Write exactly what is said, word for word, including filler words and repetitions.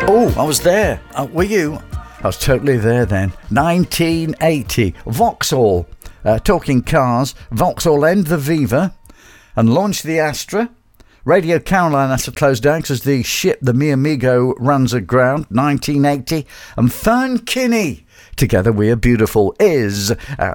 Oh, I was there. Uh, were you? I was totally there then. nineteen eighty. Vauxhall. Uh, talking cars. Vauxhall end the Viva and launched the Astra. Radio Caroline has to close down because the ship, the Mi Amigo, runs aground. nineteen eighty. And Fern Kinney. Together We Are Beautiful is uh,